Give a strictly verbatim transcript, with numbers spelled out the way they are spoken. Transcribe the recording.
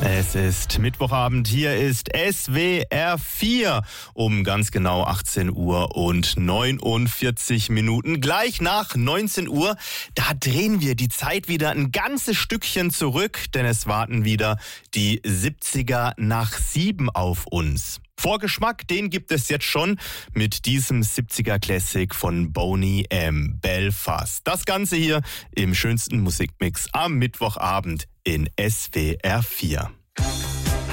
Es ist Mittwochabend, hier ist S W R vier um ganz genau achtzehn Uhr und neunundvierzig Minuten. Gleich nach neunzehn Uhr, da drehen wir die Zeit wieder ein ganzes Stückchen zurück, denn es warten wieder die siebziger nach sieben auf uns. Vorgeschmack, den gibt es jetzt schon mit diesem siebziger Classic von Boney M. Belfast. Das Ganze hier im schönsten Musikmix am Mittwochabend in S W R vier.